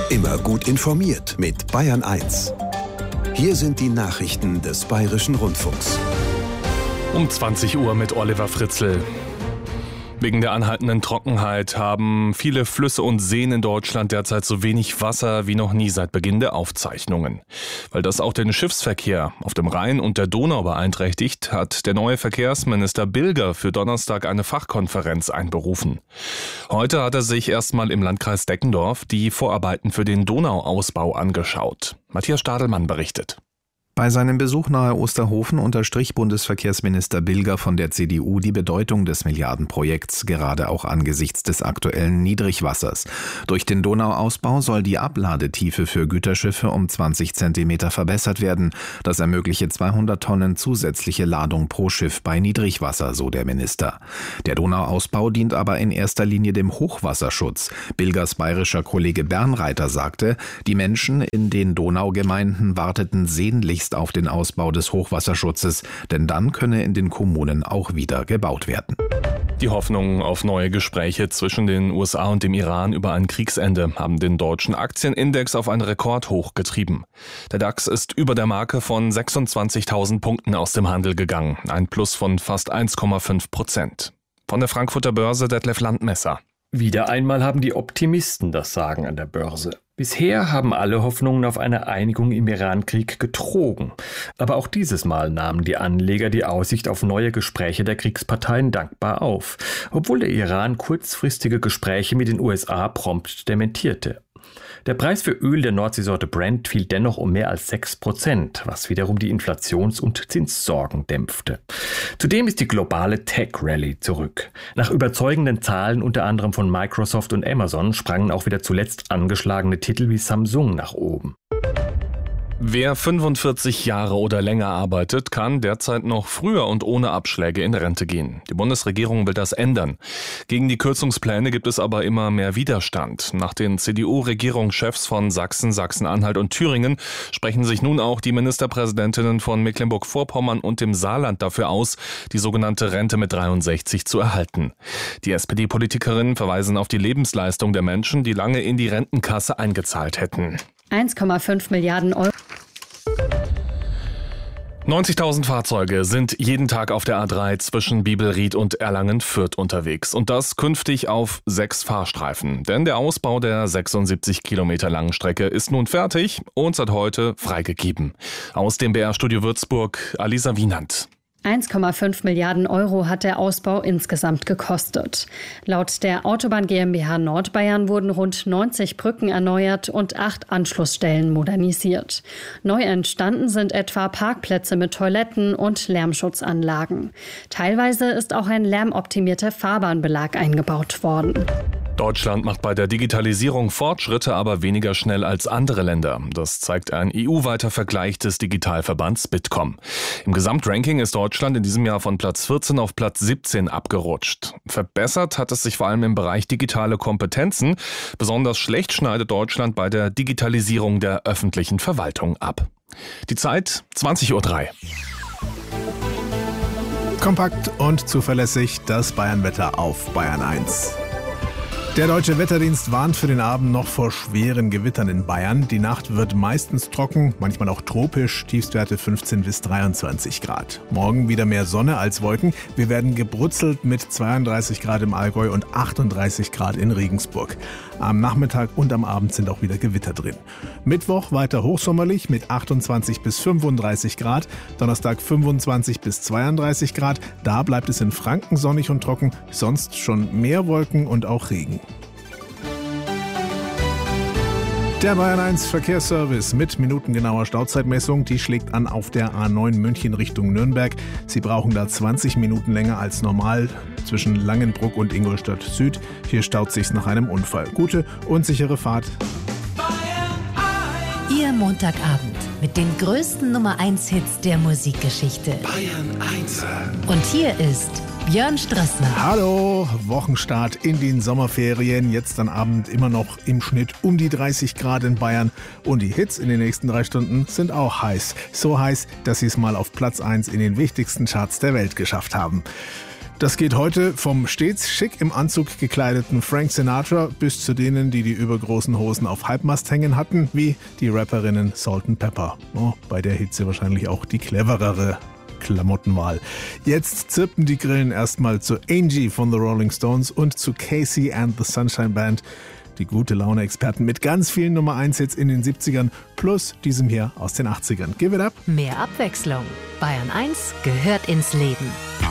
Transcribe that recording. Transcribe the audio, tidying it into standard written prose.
Immer gut informiert mit Bayern 1. Hier sind die Nachrichten des Bayerischen Rundfunks. Um 20 Uhr mit Oliver Fritzl. Wegen der anhaltenden Trockenheit haben viele Flüsse und Seen in Deutschland derzeit so wenig Wasser wie noch nie seit Beginn der Aufzeichnungen. Weil das auch den Schiffsverkehr auf dem Rhein und der Donau beeinträchtigt, hat der neue Verkehrsminister Bilger für Donnerstag eine Fachkonferenz einberufen. Heute hat er sich erstmal im Landkreis Deckendorf die Vorarbeiten für den Donauausbau angeschaut. Matthias Stadelmann berichtet. Bei seinem Besuch nahe Osterhofen unterstrich Bundesverkehrsminister Bilger von der CDU die Bedeutung des Milliardenprojekts, gerade auch angesichts des aktuellen Niedrigwassers. Durch den Donauausbau soll die Abladetiefe für Güterschiffe um 20 Zentimeter verbessert werden. Das ermögliche 200 Tonnen zusätzliche Ladung pro Schiff bei Niedrigwasser, so der Minister. Der Donauausbau dient aber in erster Linie dem Hochwasserschutz. Bilgers bayerischer Kollege Bernreiter sagte, die Menschen in den Donaugemeinden warteten sehnlichst auf den Ausbau des Hochwasserschutzes, denn dann könne in den Kommunen auch wieder gebaut werden. Die Hoffnungen auf neue Gespräche zwischen den USA und dem Iran über ein Kriegsende haben den deutschen Aktienindex auf ein Rekordhoch getrieben. Der DAX ist über der Marke von 26.000 Punkten aus dem Handel gegangen, ein Plus von fast 1,5%. Von der Frankfurter Börse Detlef Landmesser. Wieder einmal haben die Optimisten das Sagen an der Börse. Bisher haben alle Hoffnungen auf eine Einigung im Iran-Krieg getrogen. Aber auch dieses Mal nahmen die Anleger die Aussicht auf neue Gespräche der Kriegsparteien dankbar auf, obwohl der Iran kurzfristige Gespräche mit den USA prompt dementierte. Der Preis für Öl der Nordseesorte Brent fiel dennoch um mehr als 6%, was wiederum die Inflations- und Zinssorgen dämpfte. Zudem ist die globale Tech-Rallye zurück. Nach überzeugenden Zahlen unter anderem von Microsoft und Amazon sprangen auch wieder zuletzt angeschlagene Titel wie Samsung nach oben. Wer 45 Jahre oder länger arbeitet, kann derzeit noch früher und ohne Abschläge in Rente gehen. Die Bundesregierung will das ändern. Gegen die Kürzungspläne gibt es aber immer mehr Widerstand. Nach den CDU-Regierungschefs von Sachsen, Sachsen-Anhalt und Thüringen sprechen sich nun auch die Ministerpräsidentinnen von Mecklenburg-Vorpommern und dem Saarland dafür aus, die sogenannte Rente mit 63 zu erhalten. Die SPD-Politikerinnen verweisen auf die Lebensleistung der Menschen, die lange in die Rentenkasse eingezahlt hätten. 1,5 Milliarden Euro. 90.000 Fahrzeuge sind jeden Tag auf der A3 zwischen Bibelried und Erlangen-Fürth unterwegs. Und das künftig auf 6 Fahrstreifen. Denn der Ausbau der 76 Kilometer langen Strecke ist nun fertig und seit heute freigegeben. Aus dem BR-Studio Würzburg, Alisa Wienand. 1,5 Milliarden Euro hat der Ausbau insgesamt gekostet. Laut der Autobahn GmbH Nordbayern wurden rund 90 Brücken erneuert und 8 Anschlussstellen modernisiert. Neu entstanden sind etwa Parkplätze mit Toiletten und Lärmschutzanlagen. Teilweise ist auch ein lärmoptimierter Fahrbahnbelag eingebaut worden. Deutschland macht bei der Digitalisierung Fortschritte, aber weniger schnell als andere Länder. Das zeigt ein EU-weiter Vergleich des Digitalverbands Bitkom. Im Gesamtranking ist Deutschland in diesem Jahr von Platz 14 auf Platz 17 abgerutscht. Verbessert hat es sich vor allem im Bereich digitale Kompetenzen. Besonders schlecht schneidet Deutschland bei der Digitalisierung der öffentlichen Verwaltung ab. Die Zeit 20:03 Uhr. Kompakt und zuverlässig das Bayernwetter auf Bayern 1. Der Deutsche Wetterdienst warnt für den Abend noch vor schweren Gewittern in Bayern. Die Nacht wird meistens trocken, manchmal auch tropisch, Tiefstwerte 15 bis 23 Grad. Morgen wieder mehr Sonne als Wolken. Wir werden gebrutzelt mit 32 Grad im Allgäu und 38 Grad in Regensburg. Am Nachmittag und am Abend sind auch wieder Gewitter drin. Mittwoch weiter hochsommerlich mit 28 bis 35 Grad. Donnerstag 25 bis 32 Grad. Da bleibt es in Franken sonnig und trocken, sonst schon mehr Wolken und auch Regen. Der Bayern 1 Verkehrsservice mit minutengenauer Stauzeitmessung, die schlägt an auf der A9 München Richtung Nürnberg. Sie brauchen da 20 Minuten länger als normal zwischen Langenbruck und Ingolstadt Süd. Hier staut sich's nach einem Unfall. Gute und sichere Fahrt. Ihr Montagabend mit den größten Nummer 1 Hits der Musikgeschichte. Bayern 1. Und hier ist Björn Strassner. Hallo, Wochenstart in den Sommerferien. Jetzt am Abend immer noch im Schnitt um die 30 Grad in Bayern. Und die Hits in den nächsten 3 Stunden sind auch heiß. So heiß, dass sie es mal auf Platz 1 in den wichtigsten Charts der Welt geschafft haben. Das geht heute vom stets schick im Anzug gekleideten Frank Sinatra bis zu denen, die übergroßen Hosen auf Halbmast hängen hatten, wie die Rapperinnen Salt-N-Pepa. Oh, bei der Hitze wahrscheinlich auch die cleverere Klamottenwahl. Jetzt zirpen die Grillen erstmal zu Angie von The Rolling Stones und zu Casey and the Sunshine Band. Die Gute-Laune-Experten mit ganz vielen Nummer-1-Hits in den 70ern plus diesem hier aus den 80ern. Give it up! Mehr Abwechslung. Bayern 1 gehört ins Leben.